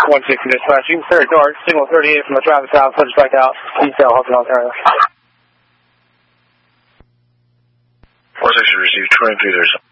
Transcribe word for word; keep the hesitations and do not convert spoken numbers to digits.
one sixty dispatching, third guard, signal thirty-eight from the traffic south, subject back out, detail, Houston, Ontario. four sixty received, twenty-three, there's